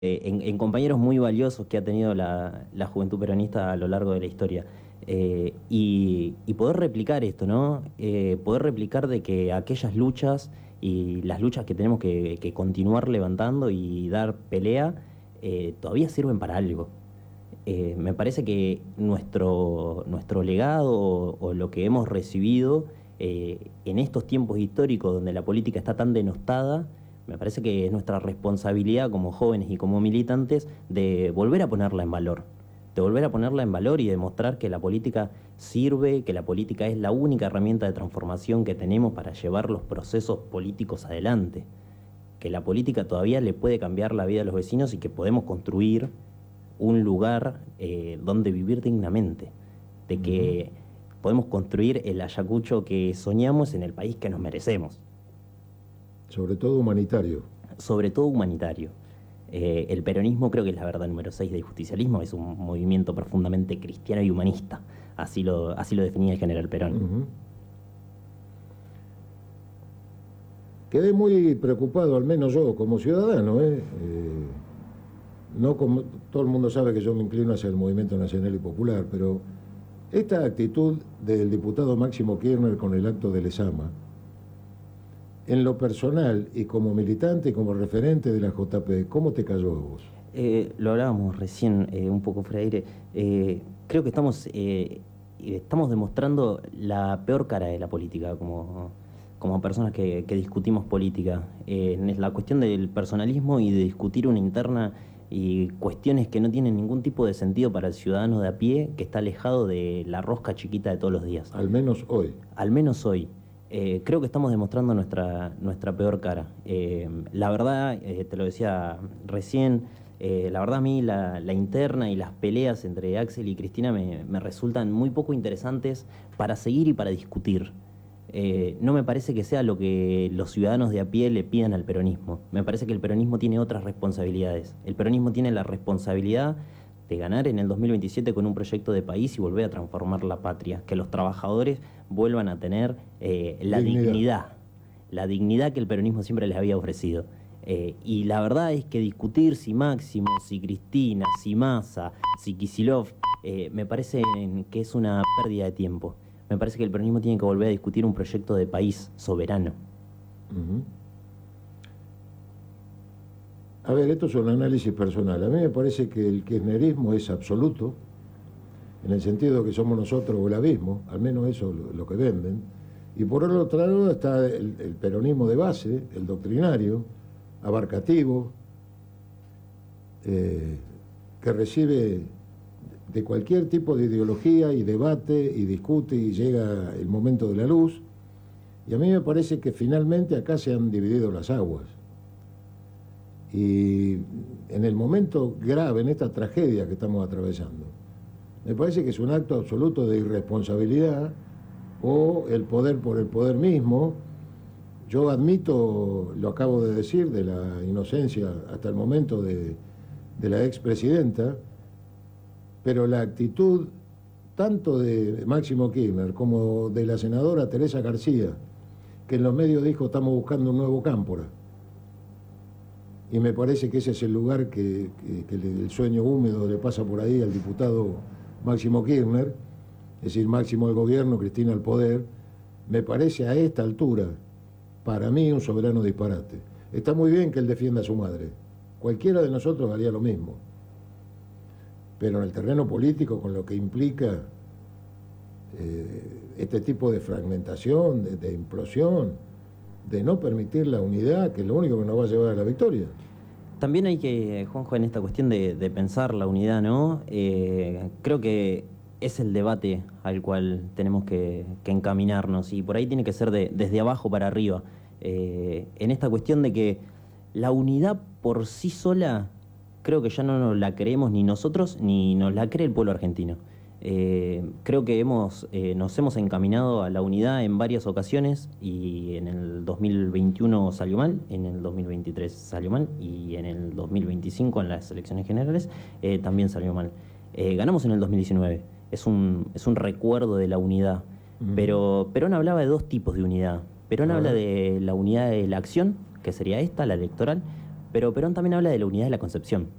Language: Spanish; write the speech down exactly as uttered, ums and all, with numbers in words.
eh, en, en compañeros muy valiosos que ha tenido la, la juventud peronista a lo largo de la historia. Eh, y, y poder replicar esto, ¿no? Eh, poder replicar de que aquellas luchas y las luchas que tenemos que, que continuar levantando y dar pelea, eh, todavía sirven para algo. Eh, me parece que nuestro, nuestro legado o, o lo que hemos recibido eh, en estos tiempos históricos donde la política está tan denostada, me parece que es nuestra responsabilidad como jóvenes y como militantes de volver a ponerla en valor, de volver a ponerla en valor y demostrar que la política sirve, que la política es la única herramienta de transformación que tenemos para llevar los procesos políticos adelante, que la política todavía le puede cambiar la vida a los vecinos y que podemos construir un lugar eh, donde vivir dignamente, de que podemos construir el Ayacucho que soñamos en el país que nos merecemos. Sobre todo humanitario. Sobre todo humanitario. Eh, el peronismo creo que es la verdad número seis del justicialismo, es un movimiento profundamente cristiano y humanista, así lo, así lo definía el general Perón. Uh-huh. Quedé muy preocupado, al menos yo, como ciudadano, ¿eh? Eh, no como todo el mundo sabe que yo me inclino hacia el movimiento nacional y popular, pero esta actitud del diputado Máximo Kirchner con el acto de Lezama, en lo personal y como militante y como referente de la J P, ¿cómo te cayó a vos? Eh, lo hablábamos recién, eh, un poco fuera de aire. Eh, creo que estamos, eh, estamos demostrando la peor cara de la política como, como personas que, que discutimos política. Eh, es la cuestión del personalismo y de discutir una interna y cuestiones que no tienen ningún tipo de sentido para el ciudadano de a pie que está alejado de la rosca chiquita de todos los días. Al menos hoy. Al menos hoy. Eh, creo que estamos demostrando nuestra, nuestra peor cara. Eh, la verdad, eh, te lo decía recién, eh, la verdad a mí la, la interna y las peleas entre Axel y Cristina me, me resultan muy poco interesantes para seguir y para discutir. Eh, no me parece que sea lo que los ciudadanos de a pie le pidan al peronismo. Me parece que el peronismo tiene otras responsabilidades. El peronismo tiene la responsabilidad de ganar en el dos mil veintisiete con un proyecto de país y volver a transformar la patria, que los trabajadores vuelvan a tener eh, la dignidad. dignidad, la dignidad que el peronismo siempre les había ofrecido. Eh, y la verdad es que discutir si Máximo, si Cristina, si Massa, si Kicillof, eh, me parece que es una pérdida de tiempo. Me parece que el peronismo tiene que volver a discutir un proyecto de país soberano. Uh-huh. A ver, esto es un análisis personal. A mí me parece que el kirchnerismo es absoluto, en el sentido que somos nosotros o el abismo, al menos eso es lo que venden. Y por el otro lado está el, el peronismo de base, el doctrinario, abarcativo, eh, que recibe de cualquier tipo de ideología y debate y discute y llega el momento de la luz. Y a mí me parece que finalmente acá se han dividido las aguas. Y en el momento grave, en esta tragedia que estamos atravesando, me parece que es un acto absoluto de irresponsabilidad o el poder por el poder mismo. Yo admito, lo acabo de decir, de la inocencia hasta el momento de, de la expresidenta, pero la actitud tanto de Máximo Kirchner como de la senadora Teresa García, que en los medios dijo estamos buscando un nuevo Cámpora. Y me parece que ese es el lugar que, que, que el sueño húmedo le pasa por ahí al diputado Máximo Kirchner, es decir, Máximo al gobierno, Cristina al poder. Me parece a esta altura, para mí, un soberano disparate. Está muy bien que él defienda a su madre. Cualquiera de nosotros haría lo mismo. Pero en el terreno político, con lo que implica eh, este tipo de fragmentación, de, de implosión, de no permitir la unidad, que es lo único que nos va a llevar a la victoria. También hay que, Juanjo, en esta cuestión de, de pensar la unidad, ¿no? Eh, creo que es el debate al cual tenemos que, que encaminarnos y por ahí tiene que ser de, desde abajo para arriba. Eh, en esta cuestión de que la unidad por sí sola creo que ya no nos la creemos ni nosotros ni nos la cree el pueblo argentino. Eh, creo que hemos, eh, nos hemos encaminado a la unidad en varias ocasiones y en el dos mil veintiuno salió mal, en el dos mil veintitrés salió mal y en el dos mil veinticinco en las elecciones generales eh, también salió mal. Eh, ganamos en el dos mil diecinueve, es un, es un recuerdo de la unidad, uh-huh. pero Perón hablaba de dos tipos de unidad. Perón uh-huh. habla de la unidad de la acción, que sería esta, la electoral, Pero Perón también habla de la unidad de la concepción.